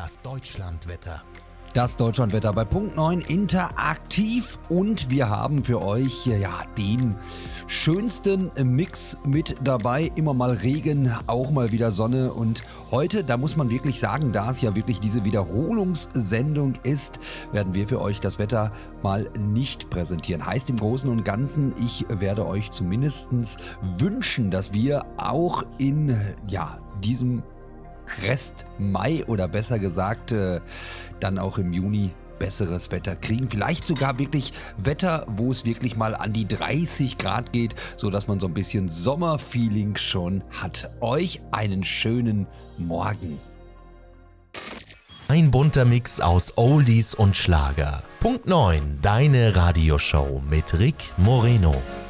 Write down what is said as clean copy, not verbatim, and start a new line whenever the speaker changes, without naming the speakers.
Das Deutschlandwetter.
Das Deutschlandwetter bei Punkt 9 interaktiv und wir haben für euch den schönsten Mix mit dabei. Immer mal Regen, auch mal wieder Sonne und heute, da muss man wirklich sagen, da es ja wirklich diese Wiederholungssendung ist, werden wir für euch das Wetter mal nicht präsentieren. Heißt im Großen und Ganzen, ich werde euch zumindest wünschen, dass wir auch in diesem Rest Mai oder besser gesagt dann auch im Juni besseres Wetter kriegen. Vielleicht sogar wirklich Wetter, wo es wirklich mal an die 30 Grad geht, sodass man so ein bisschen Sommerfeeling schon hat. Euch einen schönen Morgen.
Ein bunter Mix aus Oldies und Schlager. Punkt 9, deine Radioshow mit Rick Moreno.